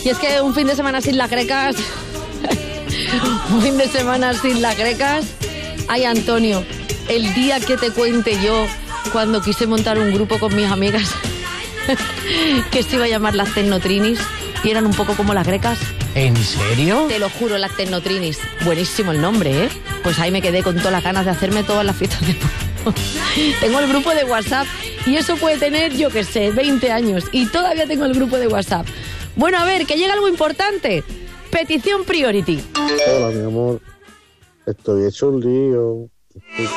Y es que un fin de semana sin las grecas... un fin de semana sin las grecas... Ay, Antonio, el día que te cuente yo cuando quise montar un grupo con mis amigas que se iba a llamar las Tecnotrinis y eran un poco como las grecas. ¿En serio? Te lo juro, las Tecnotrinis. Buenísimo el nombre, ¿eh? Pues ahí me quedé con todas las ganas de hacerme todas las fiestas de pueblo. Tengo el grupo de WhatsApp y eso puede tener, yo qué sé, 20 años y todavía tengo el grupo de WhatsApp. Bueno, a ver, que llega algo importante. Petición Priority. Hola, mi amor. Estoy hecho un lío.